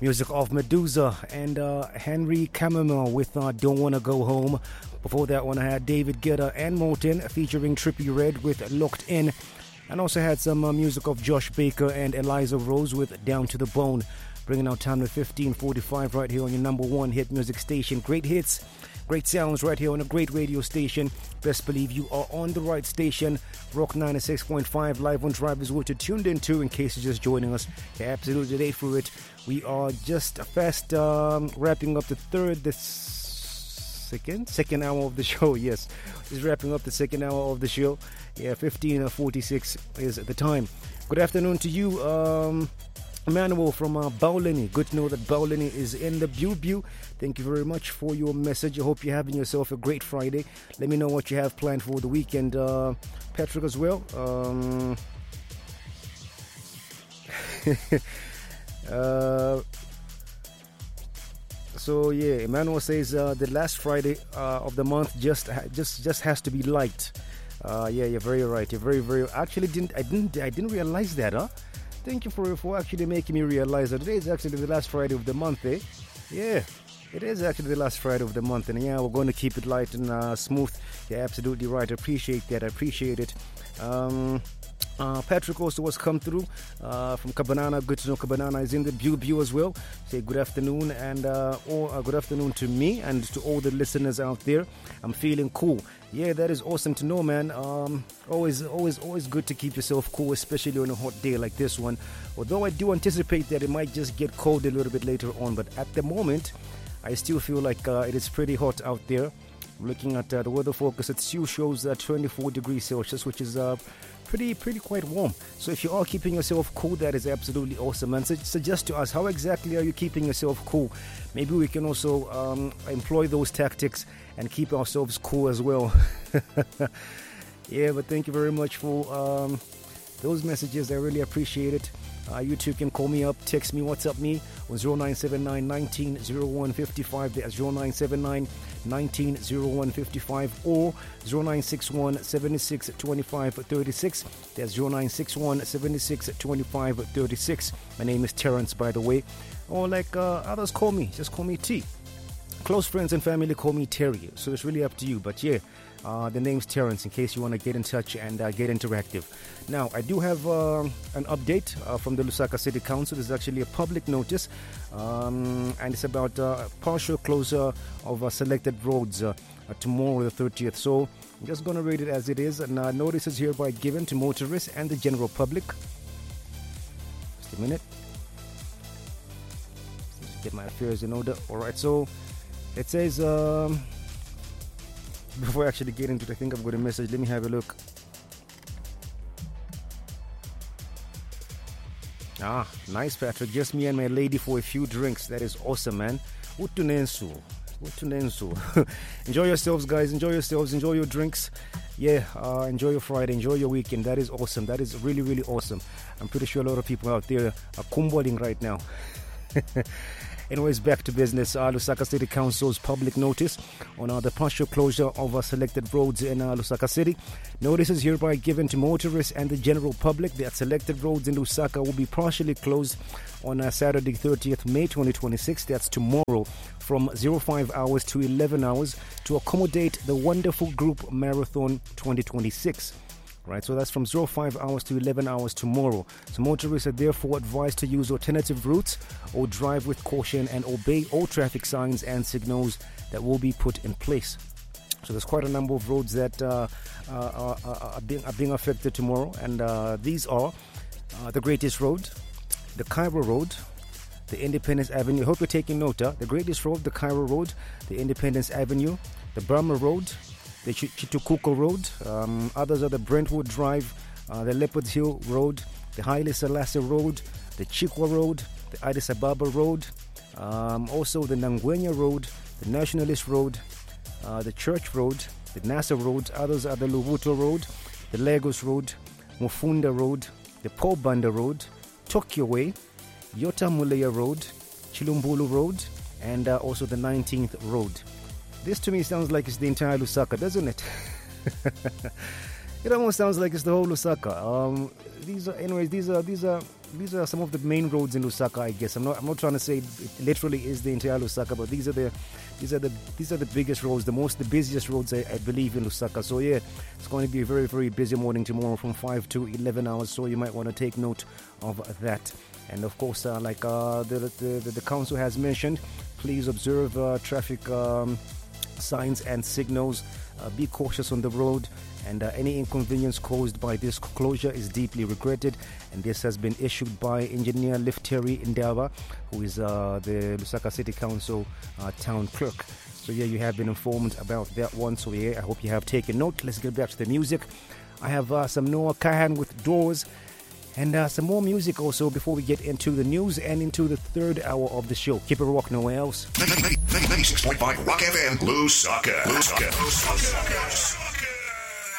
Music of Medusa and Henry Chamomile with Don't Wanna Go Home. Before that one, I had David Guetta and Moulton featuring Trippie Redd with Locked In. And also had some music of Josh Baker and Eliza Rose with Down to the Bone. Bringing out time to 15:45 right here on your number one hit music station. Great hits, great sounds right here on a great radio station. Best believe you are on the right station. Rock 96.5 live on Drive is what you're tuned into in case you're just joining us. You're absolutely late for it. We are just fast wrapping up the second hour of the show. Yes, just wrapping up the second hour of the show. Yeah, 15:46 is the time. Good afternoon to you, Emmanuel from Bauleni. Good to know that Bauleni is in the Bew. Thank you very much for your message. I hope you're having yourself a great Friday. Let me know what you have planned for the weekend. Patrick as well. So yeah, Emmanuel says the last Friday of the month just has to be light. Yeah, you're very right. You're very. Actually, I didn't realize that, huh? Thank you for actually making me realize that today is actually the last Friday of the month, eh? Yeah, it is actually the last Friday of the month, and yeah, we're going to keep it light and smooth. You're absolutely right. I appreciate that. I appreciate it. Patrick also has come through from Cabanana. Good to know Cabanana is in the Bew as well. Say good afternoon and good afternoon to me and to all the listeners out there. I'm feeling cool. Yeah, that is awesome to know, man. Always good to keep yourself cool, especially on a hot day like this one. Although I do anticipate that it might just get cold a little bit later on, but at the moment, I still feel like it is pretty hot out there. Looking at the weather focus, it still shows 24 degrees Celsius, which is pretty quite warm. So if you are keeping yourself cool, that is absolutely awesome. And suggest to us, how exactly are you keeping yourself cool? Maybe we can also employ those tactics and keep ourselves cool as well. Yeah, but thank you very much for those messages. I really appreciate it. You too can call me up, text me, WhatsApp me on 0979 19 0155. That's 0979 19 0155 or 0961 76 25 36. That's 0961 76 25 36. My name is Terrence, by the way. Or like others call me, just call me T. Close friends and family call me Terry, so it's really up to you. But yeah, the name's Terrence in case you want to get in touch and get interactive. Now, I do have an update from the Lusaka City Council. This is actually a public notice, and it's about partial closure of selected roads tomorrow, the 30th. So I'm just going to read it as it is. And notice is hereby given to motorists and the general public. Just a minute. Let's get my affairs in order. All right, so it says, before I actually get into it, I think I've got a message. Let me have a look. Ah, nice, Patrick. Just me and my lady for a few drinks. That is awesome, man. Utunensu. Enjoy yourselves, guys. Enjoy yourselves. Enjoy your drinks. Yeah, enjoy your Friday. Enjoy your weekend. That is awesome. That is really awesome. I'm pretty sure a lot of people out there are kumboling right now. Anyways, back to business. Lusaka City Council's public notice on the partial closure of selected roads in Lusaka City. Notice is hereby given to motorists and the general public that selected roads in Lusaka will be partially closed on Saturday, 30th May 2026. That's tomorrow, from 05 hours to 11 hours to accommodate the Wonderful Group Marathon 2026. Right, so that's from 05 hours to 11 hours tomorrow. So motorists are therefore advised to use alternative routes or drive with caution and obey all traffic signs and signals that will be put in place. So there's quite a number of roads that are being affected tomorrow, and these are the Greatest Road, the Cairo Road, the Independence Avenue. I hope you're taking note. The Greatest Road, the Cairo Road, the Independence Avenue, the Burma Road, the Chitukuko Road. Others are the Brentwood Drive, the Leopards Hill Road, the Haile Selassie Road, the Chikwa Road, the Addis Ababa Road, also the Nangwenya Road, the Nationalist Road, the Church Road, the NASA Road. Others are the Luvuto Road, the Lagos Road, Mufunda Road, the Paul Banda Road, Tokyo Way, Yota Muleya Road, Chilumbulu Road, and also the 19th Road. This to me sounds like it's the entire Lusaka, doesn't it? It almost sounds like it's the whole Lusaka. These are some of the main roads in Lusaka, I guess. I'm not trying to say it literally is the entire Lusaka, but these are the biggest roads, the busiest roads I believe in Lusaka. So yeah, it's going to be a very, very busy morning tomorrow from 5 to 11 hours. So you might want to take note of that. And of course, like the council has mentioned, please observe traffic signs and signals. Be cautious on the road, and any inconvenience caused by this closure is deeply regretted. And this has been issued by Engineer Lifteri Indaba, who is the Lusaka City Council town clerk. So yeah, you have been informed about that one. So yeah, I hope you have taken note. Let's get back to the music. I have some Noah Kahan with Doors, and some more music also before we get into the news and into the third hour of the show. Keep it rock, nowhere else. 96.5 Rock FM, Lusaka.